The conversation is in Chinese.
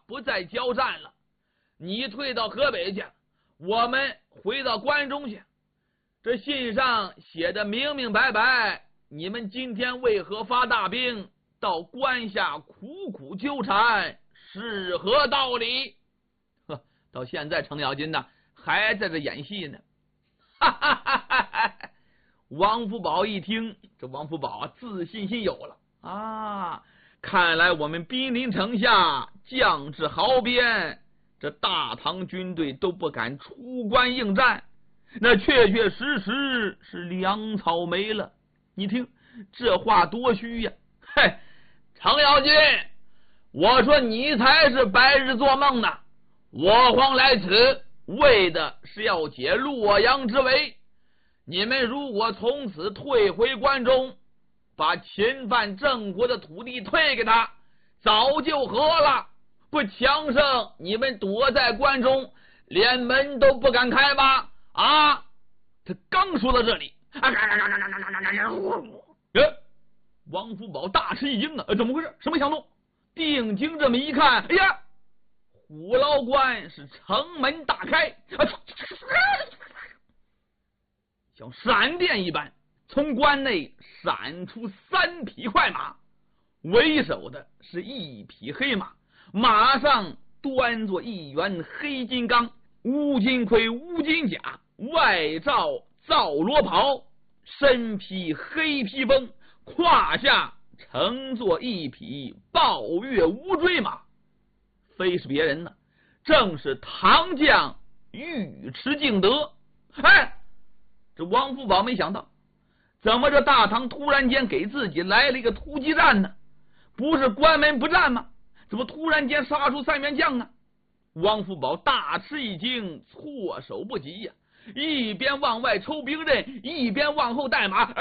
不再交战了，你退到河北去，我们回到关中去。这信上写的明明白白，你们今天为何发大兵到关下苦苦纠缠，是何道理？呵，到现在程咬金呢还在这演戏呢。哈哈哈哈哈！王福宝一听，这王福宝自信心有了啊！看来我们兵临城下，将至壕边，这大唐军队都不敢出关应战，那确确实实是粮草没了。你听这话多虚呀！嘿，程咬金，我说你才是白日做梦呢！我方来此为的是要解洛阳之围，你们如果从此退回关中，把侵犯郑国的土地退给他，早就和了。不强盛，你们躲在关中，连门都不敢开吗？啊！他刚说到这里，王福宝大吃一惊啊！怎么回事？什么响动？定睛这么一看，哎呀，虎牢关是城门大开，像闪电一般，从关内闪出3匹快马，为首的是一匹黑马，马上端坐一员黑金刚，乌金盔乌金甲，外罩皂罗袍，身披黑披风，胯下乘坐一匹抱月乌骓马，非是别人呢，正是唐将尉迟敬德。哎，这王福宝没想到，怎么这大唐突然间给自己来了一个突击战呢？不是关门不战吗？怎么突然间杀出3员将呢？王福宝大吃一惊，措手不及呀！一边往外抽兵刃，一边往后带马。